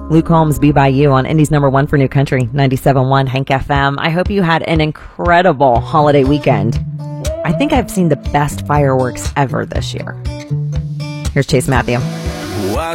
Luke Combs, Be By You on Indy's number one for New Country, 97.1 Hank FM. I hope you had an incredible holiday weekend. I think I've seen the best fireworks ever this year. Here's Chase Matthew.